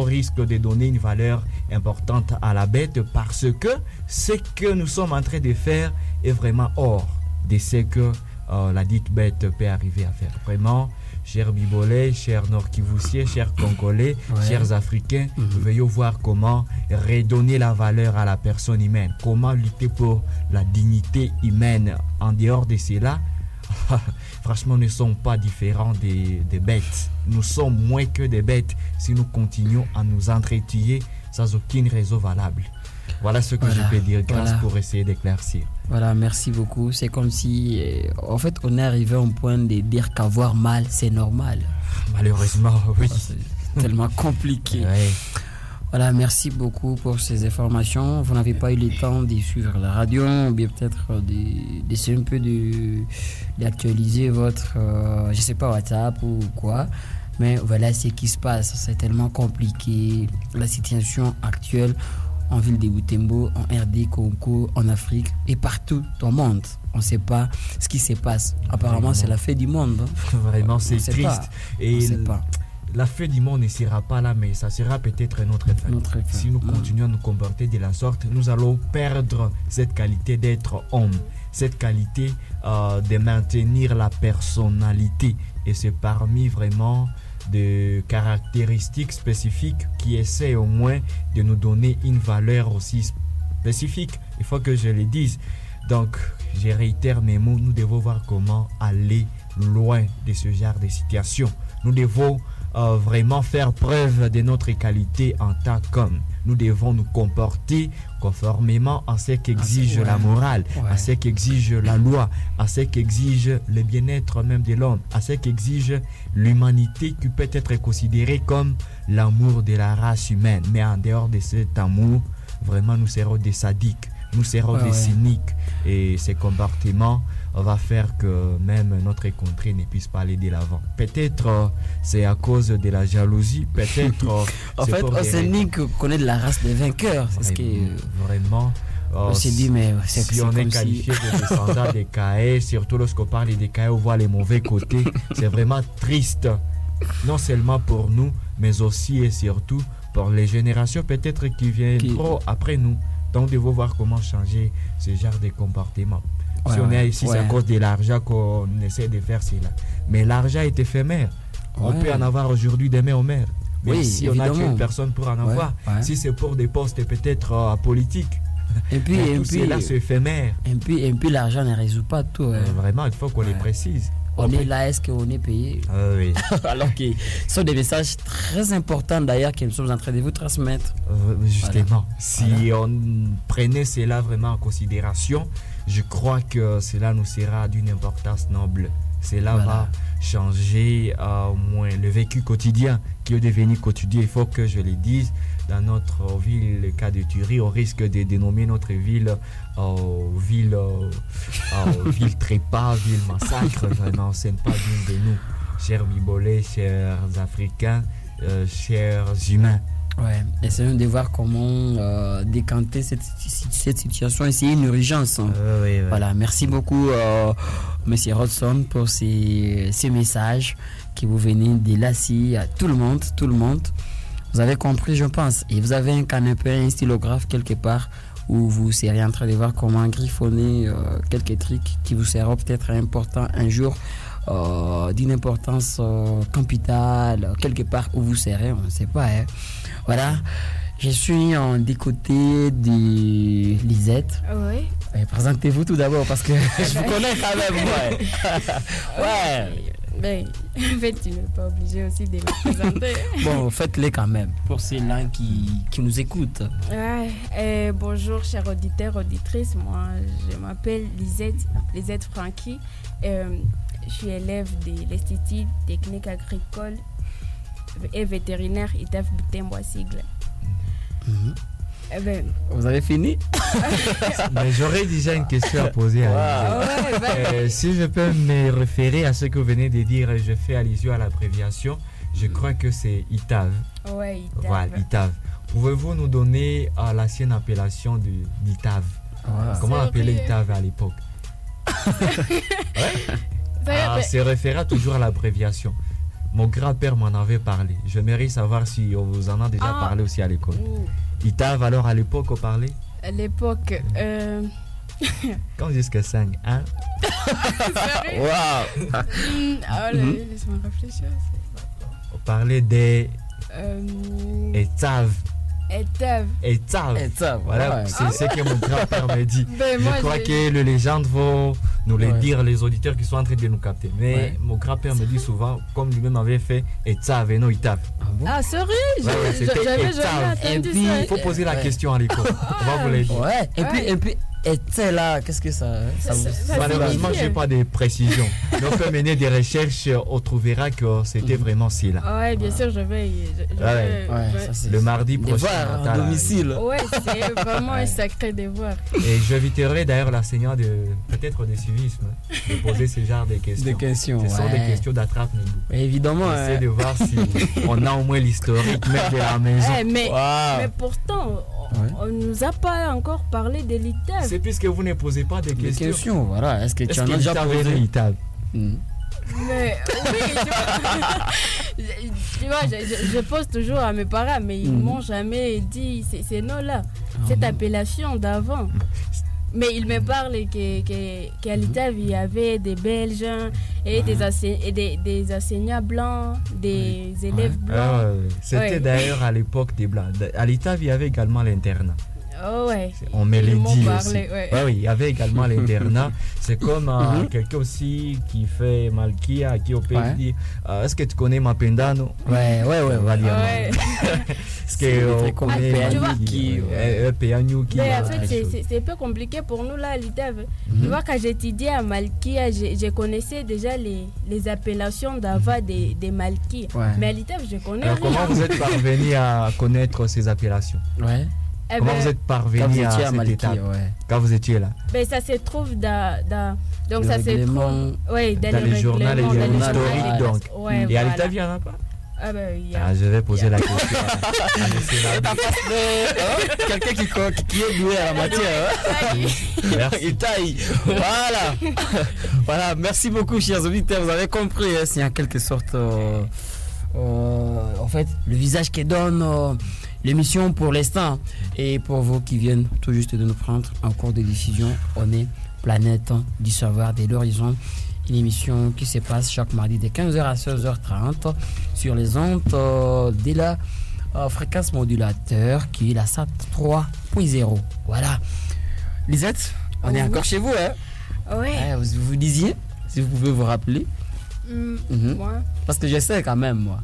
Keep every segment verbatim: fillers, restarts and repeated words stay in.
on risque de donner une valeur importante à la bête parce que ce que nous sommes en train de faire est vraiment hors de ce que euh, la dite bête peut arriver à faire. Vraiment, chers Bibolais, chers Nord-Kivoussiens, chers Congolais, ouais. chers Africains, mm-hmm. veuillez voir comment redonner la valeur à la personne humaine, comment lutter pour la dignité humaine. En dehors de cela, franchement, nous ne sommes pas différents des, des bêtes. Nous sommes moins que des bêtes si nous continuons à nous entretuer sans aucune raison valable. Voilà ce que voilà, je peux dire grâce voilà. pour essayer d'éclaircir. Voilà, merci beaucoup. C'est comme si, euh, en fait, on est arrivé au point de dire qu'avoir mal, c'est normal. Malheureusement, oui. C'est tellement compliqué. Ouais. Voilà, merci beaucoup pour ces informations. Vous n'avez pas eu le temps de suivre la radio, ou bien peut-être d'essayer un peu de, d'actualiser votre, euh, je ne sais pas, WhatsApp ou quoi. Mais voilà ce qui se passe. C'est tellement compliqué. La situation actuelle en ville de Butembo, en R D, Congo, en Afrique et partout dans le monde. On ne sait pas ce qui se passe. Apparemment, Vraiment. c'est la fin du monde. Hein. Vraiment, c'est triste. Pas. Et on ne sait pas. La fin du monde ne sera pas là, mais ça sera peut-être notre fin. Notre fin. Si nous continuons à nous comporter de la sorte, nous allons perdre cette qualité d'être homme, cette qualité euh, de maintenir la personnalité. Et c'est parmi vraiment des caractéristiques spécifiques qui essaient au moins de nous donner une valeur aussi spécifique. Il faut que je le dise. Donc, je réitère mes mots, nous devons voir comment aller loin de ce genre de situation. Nous devons euh, vraiment faire preuve de notre qualité en tant qu'homme. Nous devons nous comporter conformément à ce qu'exige ah, ouais. la morale, ouais. à ce qu'exige la loi, à ce qu'exige le bien-être même de l'homme, à ce qu'exige l'humanité qui peut être considérée comme l'amour de la race humaine. Mais en dehors de cet amour, vraiment nous serons des sadiques, nous serons ouais, des ouais. cyniques. Et ces comportements va faire que même notre contrée ne puisse pas aller de l'avant. Peut-être euh, c'est à cause de la jalousie, peut-être... Euh, en fait, on s'est dit qu'on connaît de la race des vainqueurs. C'est ce qui, euh, vraiment... Euh, on s'est dit, mais c'est si c'est on est comme qualifié si... de descendant des Caïs, surtout lorsqu'on parle des Caïs, on voit les mauvais côtés. C'est vraiment triste, non seulement pour nous, mais aussi et surtout pour les générations peut-être qui viendront qui... après nous. Donc, nous devons voir comment changer ce genre de comportement. Ouais, si on est ici, ouais. c'est à cause de l'argent qu'on essaie de faire cela. Mais l'argent est éphémère. Ouais. On peut en avoir aujourd'hui, demain on meurt. Mais oui, si évidemment. on a tué une personne pour en avoir, ouais, ouais. si c'est pour des postes peut-être euh, politiques, et puis, et tout puis, cela c'est éphémère. Et puis, et puis l'argent ne résout pas tout. Hein. Euh, vraiment, il faut qu'on ouais. les précise. On Après... est là, est-ce qu'on est payé? euh, Oui. Alors que ce sont des messages très importants d'ailleurs que nous sommes en train de vous transmettre. Euh, justement, voilà. si voilà. on prenait cela vraiment en considération, je crois que cela nous sera d'une importance noble. Cela voilà. va changer euh, au moins le vécu quotidien qui est devenu quotidien. Il faut que je le dise. Dans notre ville, le cas de Thury, on risque de dénommer notre ville euh, ville, euh, euh, ville trépas, ville massacre. Vraiment, ce n'est pas digne de nous. Chers Bibolais, chers Africains, euh, chers humains. Ouais, essayons de voir comment euh, décanter cette, cette situation et c'est une urgence. Hein. Euh, oui, oui. Voilà, merci beaucoup, euh, Monsieur Rodson, pour ces, ces messages que vous venez de laisser à tout le monde, tout le monde. Vous avez compris, je pense. Et vous avez un canapé, un stylographe quelque part où vous serez en train de voir comment griffonner euh, quelques trucs qui vous seront peut-être importants un jour. Euh, d'une importance euh, capitale, quelque part où vous serez, on ne sait pas. Hein. Voilà, je suis en des côtés de Lisette. Oui. Et présentez-vous tout d'abord parce que je vous connais quand même. Ouais. ouais. Ben, en fait, tu n'es pas obligé aussi de me présenter. Bon, faites-le quand même pour ceux-là qui, qui nous écoutent. Ouais. Et bonjour, chers auditeurs, auditrices. Moi, je m'appelle Lisette, Lisette Franqui. Euh, Je suis élève de l'Institut technique agricole et vétérinaire I T A F Butembo à Sigle. Mm-hmm. Eh ben, vous avez fini? Mais j'aurais déjà une question à poser. Wow. À ouais, ben... euh, si je peux me référer à ce que vous venez de dire, je fais allusion à l'abréviation. Je crois que c'est I T A V. Oui, I T A V. Voilà, I T A V. Pouvez-vous nous donner uh, l'ancienne appellation de d'I T A V? Wow. Comment on appelait I T A V à l'époque? Ouais. Ah, c'est référé toujours à l'abréviation. mon grand-père m'en avait parlé. J'aimerais savoir si on vous en a déjà Ah. parlé aussi à l'école. Ouh. Itav, alors à l'époque, on parlait À l'époque, euh, quand jusqu'à cinq, hein? sérieux? Waouh. Hmm, ah, là, laisse-moi réfléchir. On parlait des Euh, Etav. Etav. Etav. Et ça, Voilà, ouais. c'est ce que mon grand-père m'a dit. Ben, moi, Je crois j'ai- que les légendes vont nous les Ouais. dire, les auditeurs qui sont en train de nous capter. Mais Ouais. mon grand-père me dit souvent, comme lui-même avait fait, Etav et non Itav. Ah bon? Ah, sérieux? Ouais, ouais, Je- c'était J'avais Etav. jamais Et entendu puis- ça. Il faut poser la Ouais. question à l'école. On va vous les dire. Ouais. Et puis, Ouais. et puis, et tu là, qu'est-ce que ça, ça, vous- Ça- ça Malheureusement, signifie- je n'ai pas de précisions. Mais on peut mener des recherches, on trouvera que c'était Mhm. vraiment cela. Ah ouais, bien sûr, je vais. y- je- je Ouais. vais- Ouais, je- ça, c'est Le mardi des prochain. devoirs matin, à là. domicile. Ouais, c'est vraiment Ouais. un sacré devoir. Et j'inviterai d'ailleurs l'enseignant de peut-être de civisme de poser ce genre de questions. Des questions. Ce sont ouais. des questions d'attrape-nigo. Évidemment. J'essaie hein. de voir si on a au moins l'historique même de la maison. Eh, mais, Waouh. mais pourtant, on, Ouais. on nous a pas encore parlé de l'Itav. C'est puisque vous ne posez pas de Des questions. questions, voilà. Est-ce que tu Est-ce en as qu'il déjà t'a posé? venu, Itav? Hmm. Mais oui, tu vois, je- tu vois, je, je- je pose toujours à mes parents, mais ils Mhm. m'ont jamais dit ces, ces noms-là, Ah cette bon? appellation d'avant. Mais ils me parlent que, que, qu'à l'Itav, il y avait des Belges et, Ouais. des, ensei- et des, des enseignants blancs, des élèves Ah, blancs. ouais. C'était Ouais. d'ailleurs à l'époque des Blancs. À l'Itav, il y avait également l'internat. Oh ouais. On me Ils l'a m'ont dit parlé, aussi. ouais. Ouais, oui, il y avait également l'internat. C'est comme euh, Mhm. quelqu'un aussi qui fait Malkia, qui au Ouais. dit euh, est-ce que tu connais Mapendano? Ouais, ouais, ouais. On va dire. Ouais. Est-ce C'est des que trucs on comme connaît Péanu Maliki, qui, ouais, ouais. euh, Péanu qui, Mais euh, en fait, quelque c'est- chose. c'est c'est un peu compliqué pour nous là à l'Itav. Mhm. Tu vois, quand j'étudiais à Malkia, je, je connaissais déjà les, les appellations d'avant des, des Malkia. Ouais. Mais à l'Itav, je connais Alors, rien. comment vous êtes parvenu à connaître ces appellations? Ouais. Eh Comment ben, vous êtes Quand vous parvenu à étiez à cette Maliki, étape ouais. quand vous étiez là? ben, ça se trouve dans, dans donc Le ça se règlement. trouve ouais, dans, Dans les les journaux, règlements, les dans les journaux journaux, historiques, dans- donc. Ouais, Et à voilà. l'Italie, il n'y en a pas? Ah ben, il y a- Ah, je vais poser il y a- la question à, à monsieur Nabi. Hein? Quelqu'un qui, co- qui est doué à la matière. Hein? Merci. Il taille. Voilà. Voilà. Merci beaucoup, chers auditeurs. Vous avez compris. Hein, c'est en quelque sorte, euh, euh, en fait, le visage qui donne euh, l'émission pour l'instant. Et pour vous qui viennent tout juste de nous prendre en cours de diffusion, on est Planète du Savoir de l'Horizon. Une émission qui se passe chaque mardi de quinze heures à seize heures trente sur les ondes euh, de la euh, fréquence modulateur qui est la S A T trois point zéro. Voilà. Lisette, on est Oui. encore chez vous, hein? Ouais. Eh, vous, vous disiez, si vous pouvez vous rappeler, Hum, Mhm. moi. parce que je sais quand même, moi.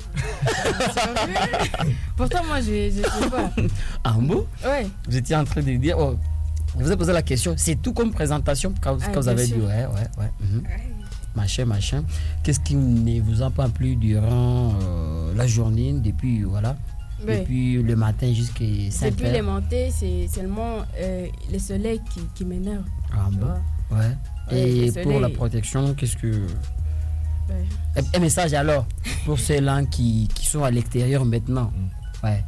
Sérieux? Pourtant, moi, je je sais pas. En mot, Ouais. vous étiez en train de dire, oh, je vous ai posé la question, c'est tout comme présentation quand, Ah, quand vous bien avez sûr. dit, ouais, ouais, ouais. mhm. Machin, machin. Qu'est-ce qui ne vous a pas plu durant euh, la journée, depuis, voilà, Ouais. depuis le matin jusqu'à cinq Depuis les heures? montées, c'est seulement euh, le soleil qui, qui m'énerve. Ah tu bon? vois. Ouais. Ouais, Et le pour soleil. la protection, qu'est-ce que... Ouais. Un, un message alors pour ceux-là qui, qui sont à l'extérieur maintenant. Ouais.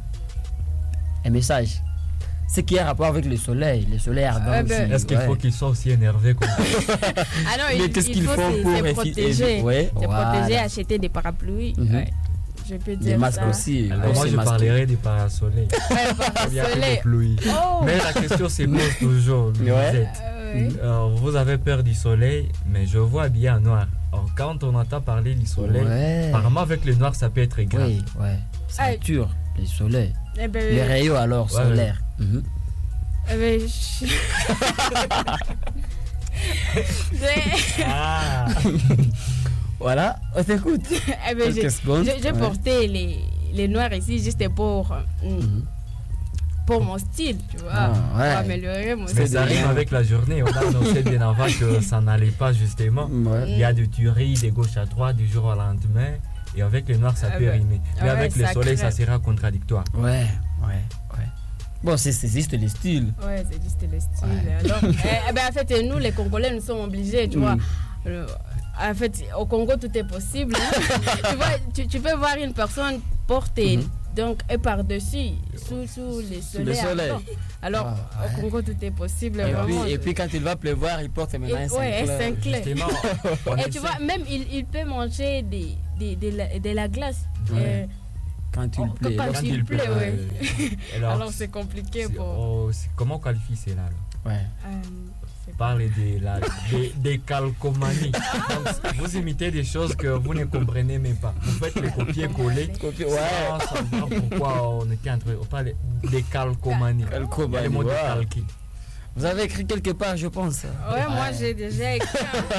Un message. Ce qui a rapport avec le soleil, le soleil ardent Ouais, ben, aussi. Est-ce qu'il ouais. faut qu'ils soient aussi énervés comme ça? Ah non, Mais il, qu'est-ce il qu'il faut faut se, pour se effi- protéger. évi- ouais, Se voilà. protéger, acheter des parapluies. Mhm. Ouais. Je peux Des dire masques ça. aussi. Alors, ouais, moi, c'est je masqué. parlerai des parasoleils. Ouais, Il y a que soleil. des pluies. Oh. Mais la question se pose toujours. Ouais. Lisette. Ah ouais. Euh, vous avez peur du soleil, mais je vois bien en noir. Alors, quand on entend parler du soleil, Ouais. apparemment avec le noir, ça peut être grave. Oui, ouais. Ça Ah. attire le soleil. Eh ben, Les rayons alors Ouais, solaires. Mhm. eh ben, je- Mais- Ah. Voilà, on t'écoute. eh ben, j'ai Quelques secondes. j'ai- j'ai Ouais. porté les, les noirs ici juste pour, euh, Mhm. pour mon style, tu vois. Ah, ouais. Pour améliorer mon Mais C'est style. ça de rime rien. avec la journée. On a annoncé bien avant que ça n'allait pas justement. Ouais. Il y a des tueries de gauche à droite du jour au lendemain. Et avec le noir, ça Ah peut ouais. rimer. Mais Ouais, avec le ça soleil, ça crève. sera contradictoire. Ouais, ouais, ouais. Bon, c'est c'est juste les styles. Ouais, c'est juste le style. Ouais. Alors, eh, eh ben, en fait, nous, les Congolais, nous sommes obligés, tu Mm. vois. Euh, En fait, au Congo, tout est possible. hein. tu, vois, tu, tu peux voir une personne porter Mhm. donc, et par-dessus, sous, sous les Sous le soleils. soleil. ardents. Alors, Ah, ouais. au Congo, tout est possible. Et vraiment. puis, et puis quand il va pleuvoir, il porte maintenant Et- un ouais, un cinq cinq clés. Justement, on Et essaie- tu vois, même il, il peut manger des, de, de, la, de la glace. Ouais. Euh, Quand il oh, plaît. quand Quand il il plaît, plaît, ouais. Alors, Alors c'est compliqué c'est- pour. oh, c'est- comment on qualifie cela là? Ouais. Euh, c'est Parle de la des, des calcomanies. Donc, vous imitez des choses que vous ne comprenez même pas. Vous faites les copier-coller. Copier- Sans Ouais. savoir pourquoi on était entre. On parle des calcomanies. Calcomanie, Il y a le mot de ouais. calquer. Vous avez écrit quelque part, je pense. Ouais, moi j'ai déjà écrit.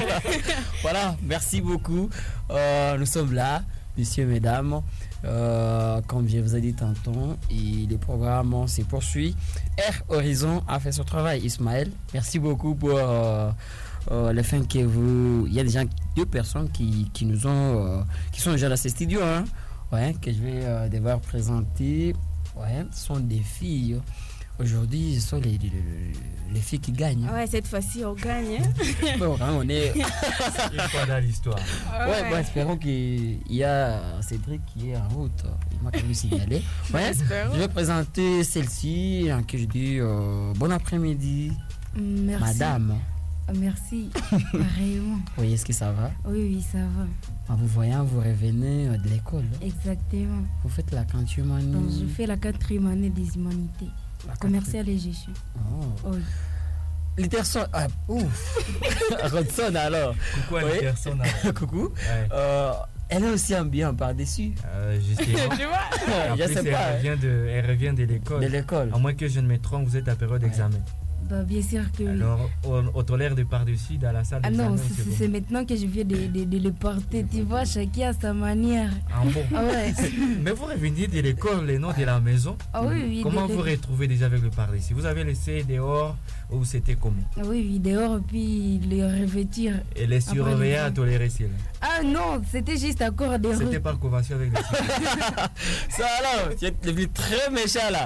Voilà, merci beaucoup. Euh, nous sommes là, messieurs, mesdames. Euh, comme je vous ai dit tantôt, et le programme se poursuit. Air Horizon a fait son travail. Ismaël, merci beaucoup pour euh, euh, le fait que vous. Il y a déjà deux personnes qui, qui nous ont, euh, qui sont déjà dans ces studios, hein, ouais, que je vais euh, devoir présenter. Ouais, ce sont des filles. Aujourd'hui, ce sont les, les, les, les filles qui gagnent. Ouais, cette fois-ci on gagne. Hein? Bon, hein, on est. Une fois dans l'histoire. Ouais, bon, espérons qu'il y a Cédric qui est en route. Il m'a quand même signalé. Ouais, Espérons. je vais présenter celle-ci, en que je dis euh, bon après-midi, Merci. madame. Merci. Pareillement. Oui, est-ce que ça va? Oui, oui, ça va. En vous voyant, vous revenez euh, de l'école. Exactement. Vous faites la quatrième Donc, je année. fais la quatrième année des humanités. La Commercial et gestion. Oh. Oui. Littération. Ah, ouf. Rodson alors. Coucou à Oui. une personne. Coucou. Ouais. Euh, elle est aussi en bien par-dessus. Euh, justement. Tu vois? En Je plus, sais elle, pas. revient de, elle revient de De l'école. l'école. À moins que je ne me trompe, vous êtes à période Ouais. d'examen. Bah, bien sûr que oui. Alors, on, on tolère de par-dessus dans la salle Ah d'examen. non, ou c'est- c'est c'est c'est maintenant que je viens de, de, de le porter. Tu vois, chacun a sa manière. comment? Ah bon. Ah ouais. Mais vous revenez de l'école, les noms de la maison. Ah oui, oui. Comment de- vous de- retrouvez déjà avec le par-dessus? Vous avez laissé dehors ou c'était comment? Ah oui, oui, dehors, puis les revêtir. Et les surveillants à tolérer cela? Ah non, c'était juste encore des C'était rues. par convention avec les surveillants. Ça alors, tu es devenu très méchant là.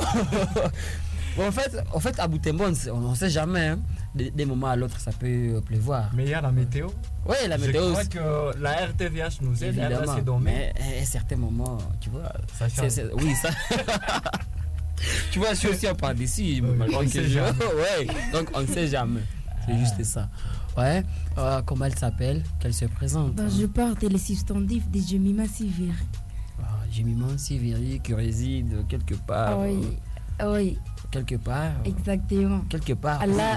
Bon, en fait, en fait, à Boutembon, on ne sait jamais. Hein. Des, des moments à l'autre, ça peut pleuvoir. Mais il y a la météo. Oui, la météo. Je crois que la R T V H nous aide à évidemment. ces domaines. Mais à certains moments, tu vois. Ça c'est- change. c'est- oui, ça. Tu vois, je suis aussi en par-dessus. Oui, malgré on ne que sait je- jamais. Ouais, donc on ne sait jamais. C'est juste ça. Ouais. Euh, comment elle s'appelle? Qu'elle se présente? Bah, je porte les substantifs des Jemima Sivir. Ah, Jemima Siviri qui réside quelque part. Ah oui. Ah oui, Quelque part. exactement. Quelque part. Ah, Là,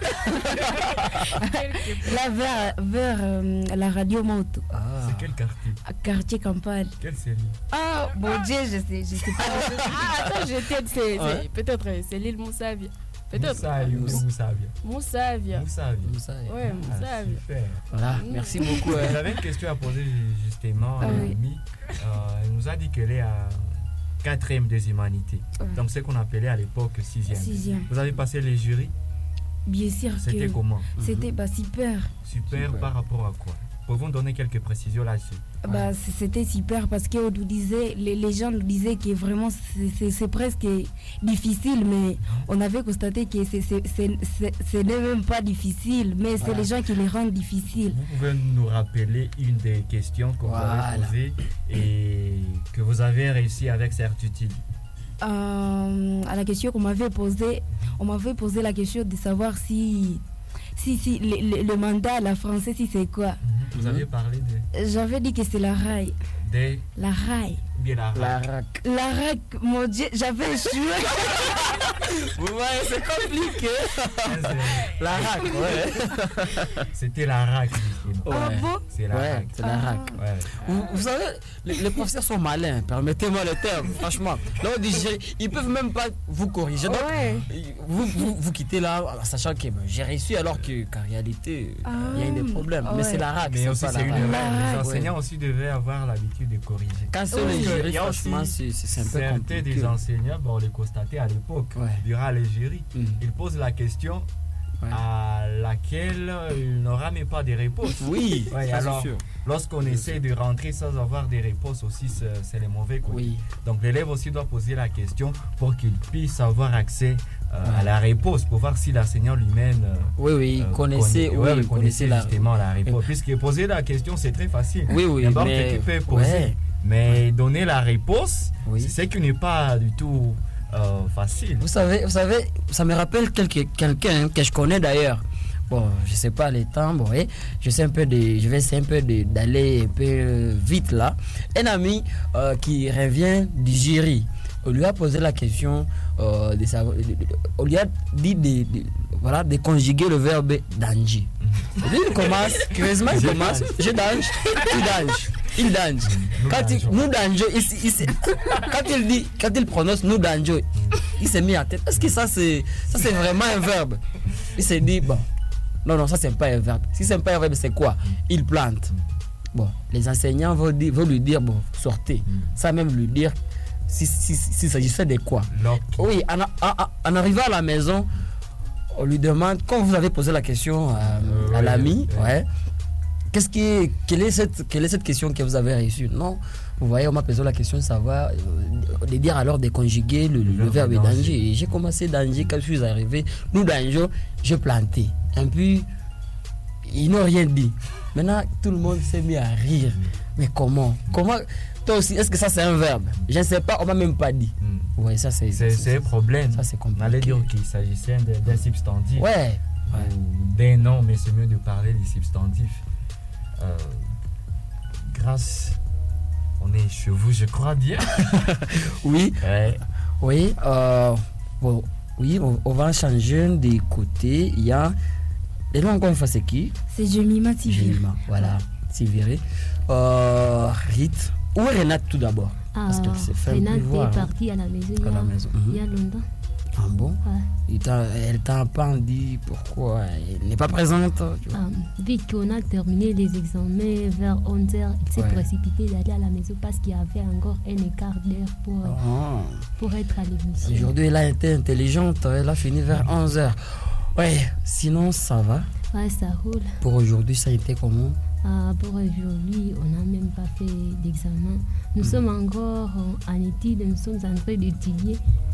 là vers, vers euh, la radio Moto, Ah. C'est quel quartier? à quartier campagne. Quelle série? Ah, mon Dieu, je sais, je sais pas. Ah, attends, je t'aide, c'est, c'est- Ouais. peut-être euh, c'est l'île Moussavia. Peut-être. Moussaï ou Moussa- Moussavia? Moussavia. Moussavia. Comme ça, Ouais, Ah, Moussavia. super. Voilà, Mm. merci beaucoup. hein. J'avais une question à poser justement à Ah oui. Mimi. Euh, elle nous a dit qu'elle est à quatrième des humanités. Ouais. Donc ce qu'on appelait à l'époque sixième. Sixième. Vous avez passé les jurys? Bien sûr C'était que comment? c'était bah, super. Super, Super. par rapport à quoi? Pouvez-vous nous donner quelques précisions là-dessus? Bah, c- c'était super parce que on nous disait, les, les gens nous disaient que vraiment c'est- c'est c'est presque difficile, mais on avait constaté que c'est- c'est- c'est- c'est- ce n'est même pas difficile, mais c'est Voilà. les gens qui les rendent difficiles. Vous pouvez nous rappeler une des questions qu'on vous Voilà. avez posées et que vous avez réussi avec certitude? Euh, à la question qu'on m'avait posée, on m'avait posé la question de savoir si, si, si le, le- le mandat à la française, si c'est quoi. Vous avez parlé de, J'avais dit que c'est la raille. de La raille. bien la La race. rac. La raille, mon Dieu, j'avais joué. Vous voyez, c'est compliqué. La rac, ouais. C'était la rac, justement. Ah Ouais. bon? C'est la Ouais, rac. c'est la Ah. rac. Ouais. Vous, vous savez, les, les professeurs sont malins, permettez-moi le terme, franchement. Là, on dit, j'ai- ils peuvent même pas vous corriger. Donc, Ouais. vous, vous, vous quittez là, en sachant que ben, j'ai réussi, alors que, qu'en réalité, Ah. il y a eu des problèmes. Ah Mais ouais. c'est la rac, Mais aussi, pas c'est la une rac. erreur. La Les rac. enseignants aussi devaient avoir l'habitude de corriger. Quand c'est Oui. les jurys, Il y a aussi franchement, c'est c'est- c'est un peu Certains compliqué. des enseignants, bon, on les constatait à l'époque, Ouais. durant les jurys, Mm. ils posent la question Ouais. à laquelle il n'aura même pas de réponse. Oui, Ouais, ça, alors, c'est sûr. Lorsqu'on essaie de rentrer sans avoir des réponses aussi, c'est c'est les mauvais côtés. Oui. Donc l'élève aussi doit poser la question pour qu'il puisse avoir accès euh, Ouais. à la réponse, pour voir si l'enseignant lui-même euh, Oui, oui, euh, connaissez, connaît- oui, ouais, connaissez connaissait la. justement la réponse. Puisque poser la question, c'est très facile. Oui, oui, N'importe mais. qui peut poser. Ouais. Mais donner la réponse, Oui. c'est ce qui n'est pas du tout euh, facile. Vous savez, vous savez, ça me rappelle quelque- quelqu'un que je connais d'ailleurs. bon, je sais pas les temps, bon, et je sais un peu de, je vais essayer un peu de, d'aller un peu vite là. Un ami euh, qui revient du jury, on lui a posé la question euh, de savoir, de, de, de, on lui a dit de, de, voilà, de conjuguer le verbe danger. Lui, il commence, curieusement, il commence, je dange, il dange, il dange. Quand il, nous dangeons, il, il, il, quand il dit, quand il prononce nous dangeons, il s'est mis à tête. Est-ce que ça c'est, ça c'est vraiment un verbe? Il s'est dit, bon, non, non, ça c'est pas un verbe. Si c'est pas un verbe, c'est quoi? Il plante. Bon, les enseignants vont, dire, vont lui dire, bon, sortez. Ça même lui dire, si, si, si, si s'agissait de quoi? Oui, en, en, en arrivant à la maison, on lui demande, quand vous avez posé la question à, euh, à ouais, l'ami, ouais. Ouais, qu'est-ce qui, quelle est cette, quelle est cette question que vous avez reçue? Non, vous voyez, on m'a posé la question de savoir, euh, de dire alors de conjuguer le, le, le verbe danger. danger. Et j'ai commencé danger quand je suis arrivé. Nous danger, je plantais. Et puis, ils n'ont rien dit. Maintenant, tout le monde s'est mis à rire. Mais comment? Comment? Toi aussi, est-ce que ça c'est un verbe? Je ne sais pas, on m'a même pas dit. Mm. Ouais, ça c'est, c'est, c'est, c'est un problème. Ça c'est compliqué. On allait dire qu'il s'agissait d'un substantif. Ouais. Ou d'un nom, mais c'est mieux de parler des substantifs. Euh, grâce, on est chez vous, je crois bien. Oui. Ouais. Oui. Euh, bon, oui, on, on va changer de côté. Il y a. Et là encore une fois, c'est qui? C'est Jemima Tiviri. Jemima, voilà. Tiviri. Euh, Rite. Où est Renate tout d'abord? Ah, parce qu'elle s'est fait Renate voir, est partie à la maison il y a, la maison. il y a longtemps. Ah bon? Ouais. Il t'a, elle t'a pas dit pourquoi elle n'est pas présente? Tu vois? Ah, vu qu'on a terminé les examens vers onze heures, il s'est ouais. précipité d'aller à la maison parce qu'il y avait encore un écart d'heure pour, ah. pour être à l'émission. Aujourd'hui, elle a été intelligente, elle a fini vers onze heures. Ouais, sinon ça va? Ouais, ça roule. Pour aujourd'hui, ça a été comment? Ah, pour aujourd'hui, on n'a même pas fait d'examen. Nous mmh. sommes encore en, en études, nous sommes en train d'étudier.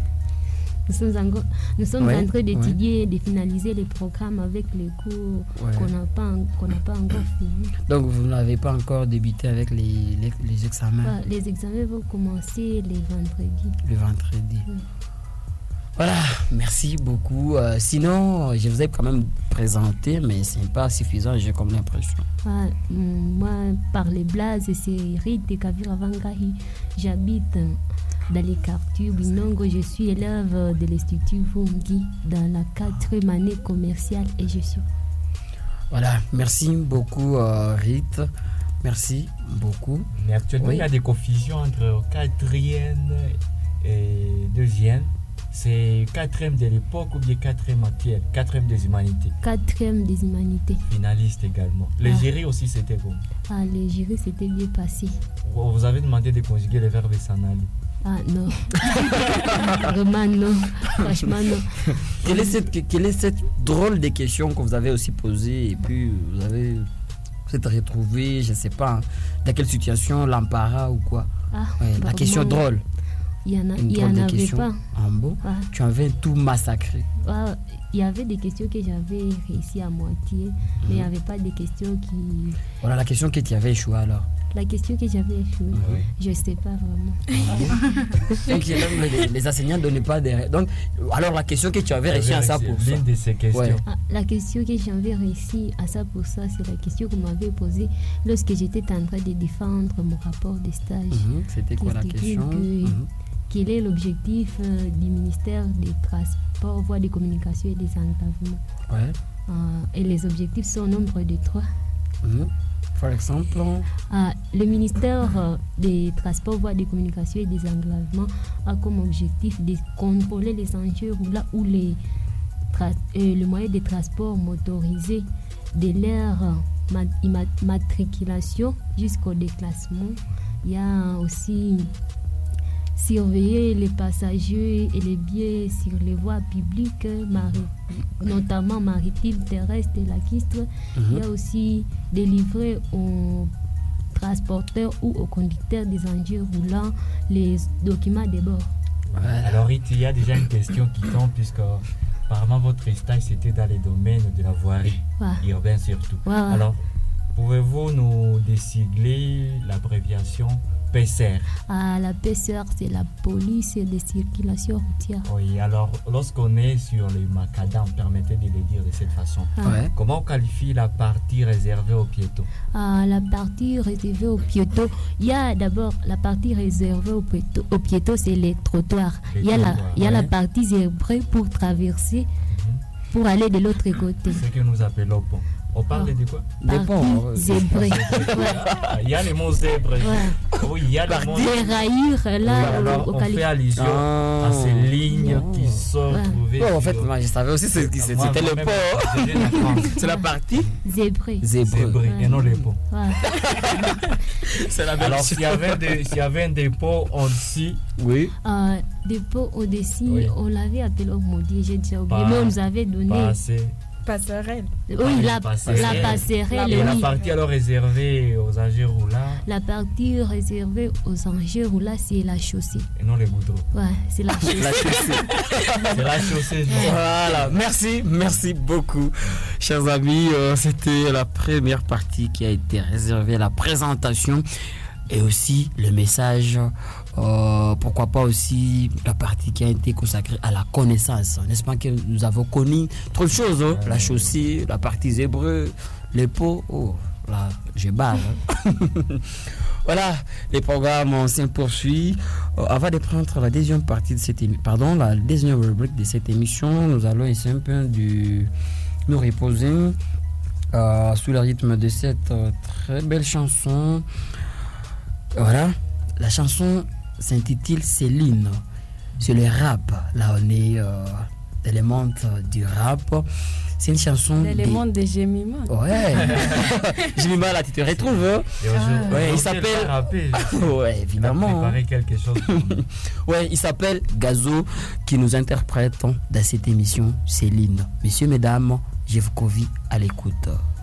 Nous sommes, encore, nous sommes ouais, en train d'étudier, ouais. de finaliser les programmes avec les cours ouais. qu'on n'a pas, qu'on n'a pas encore fini. Donc vous n'avez pas encore débuté avec les, les, les examens? Ouais, les examens vont commencer les vendredis. Le vendredi. Ouais. Voilà, merci beaucoup. Euh, sinon, je vous ai quand même présenté, mais ce n'est pas suffisant, j'ai comme l'impression. Ah, moi, par les blagues, c'est Rite de Kavira Vangahi. J'habite dans les quartiers Binongo. Je suis élève de l'Institut Vungi dans la quatrième année commerciale et gestion. Voilà, merci beaucoup, euh, Rite. Merci beaucoup. Mais actuellement, oui. il y a des confusions entre quatrième et deuxième. C'est quatrième de l'époque ou bien quatrième actuel? Quatrième des humanités. Quatrième des humanités. Finaliste également. Les ah. jurys aussi, c'était bon. Ah, les jurys, c'était bien passé. Vous avez demandé de conjuguer les verbes s'en aller. Ah non. Vraiment non. Franchement non. Quelle est, cette, quelle est cette drôle de question que vous avez aussi posée et puis vous avez vous êtes retrouvé, je ne sais pas, dans quelle situation, l'embarras ou quoi? Ah, ouais, la question moi, drôle. Il y en, a, il y en avait question. Pas. En bon, ah. Tu avais tout massacré. Ah, il y avait des questions que j'avais réussi à moitié, mmh. mais il n'y avait pas des questions qui... Voilà la question que tu avais échoué alors. La question que j'avais échoué, oui. je ne sais pas vraiment. Ah, donc les, les enseignants ne donnaient pas des... Donc, alors la question que tu avais réussi à ça pour ça. L'une de ces questions. Ouais. Ah, la question que j'avais réussi à ça pour ça, c'est la question qu'on m'avait posée lorsque j'étais en train de défendre mon rapport de stage. Mmh. C'était quoi la question? Que, mmh. Quel est l'objectif euh, du ministère des Transports, voies de communication et des engagement? Ouais. Euh, et les objectifs sont au nombre de trois. Mmh. Par exemple euh, Le ministère euh, des Transports, voies de communication et des engagements a comme objectif de contrôler les enjeux là où les, tra- euh, le moyen de transport motorisé de leur euh, mat- mat- matriculation jusqu'au déclassement. Il y a aussi surveiller les passagers et les biens sur les voies publiques, mari- notamment maritimes, terrestres et lacustres. Mm-hmm. Il y a aussi délivrer aux transporteurs ou aux conducteurs des engins roulants les documents de bord. Voilà. Alors, il y a déjà une question qui tombe, puisque apparemment votre stage c'était dans les domaines de la voirie, ouais. urbaine surtout. Ouais, ouais. Alors, pouvez-vous nous désigner l'abréviation P S R. Ah, la P S R, c'est la police de circulation routière. Oui, alors lorsqu'on est sur les macadams, permettez de le dire de cette façon. Ah. Ouais. Comment on qualifie la partie réservée aux piétons? Ah, la partie réservée aux piétons, il y a d'abord la partie réservée aux piétons, aux piétons c'est les trottoirs. Les Il y a, la, trottoirs, il y a la ouais. partie zébrée pour traverser, pour aller de l'autre côté. Ce que nous appelons pont. On parle Ah. de quoi? Des Partie ponts, euh, zébrée. Ah, il y a les mots zèbres. Ouais. Oui, il y a les mots. Déraillir là Oui, alors, au, au on fait quali- allusion Ah. à ces lignes Oh. qui sont Ouais. trouvées. Oh, en fait, sur- moi, je savais aussi c'est- c'est- Moi, c'était le moi-même, pont. je viens d'apprendre. C'est la partie zébrée. zébrée. Zébré et non les ponts. Ouais. C'est la Alors, s'il y avait des, s'il y avait un dépôt au-dessus, Oui. Euh, dépôt au-dessus, Oui. on l'avait appelé au maudit, j'ai déjà oublié, Pas- mais on nous avait donné. pas assez. Passerelle. Oui, pas la, une passerelle. la passerelle, Et la oui. partie alors réservée aux engins roulants La partie réservée aux engins roulants, c'est la chaussée. et non les goudrons. Ouais, c'est la chaussée. La chaussée. C'est la chaussée. Voilà, merci, merci beaucoup, chers amis. Euh, c'était la première partie qui a été réservée à la présentation et aussi le message. Euh, pourquoi pas aussi la partie qui a été consacrée à la connaissance. N'est-ce pas que nous avons connu trop de choses, hein? La chaussée, la partie zébrée, les pots. Oh, là, je barre. hein. Voilà, les programmes s'en poursuivent. Euh, avant de prendre la deuxième partie de cette émission, pardon, la deuxième rubrique de cette émission, nous allons essayer un peu de nous reposer euh, sous le rythme de cette euh, très belle chanson. Voilà, la chanson s'intitule Céline. C'est le rap. Là, on est euh, dans le monde du rap. C'est une chanson. Dans le des- monde des Gémimans. Ouais. Jimmy là, tu te retrouves. Hein? Et aujourd'hui, Ouais, il on s'appelle- sait le rapper. Ouais, Il a évidemment. préparé quelque chose. pour nous. Ouais, il s'appelle Gazo qui nous interprète dans cette émission Céline. Messieurs, mesdames, je vous convie à l'écoute.